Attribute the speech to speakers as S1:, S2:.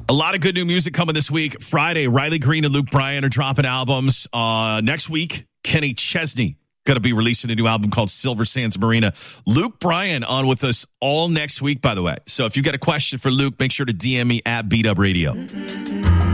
S1: A lot of good new music coming this week. Friday, Riley Green and Luke Bryan are dropping albums. Next week, Kenny Chesney going to be releasing a new album called Silver Sands Marina. Luke Bryan on with us all next week, by the way. So if you've got a question for Luke, make sure to DM me at BDub Radio.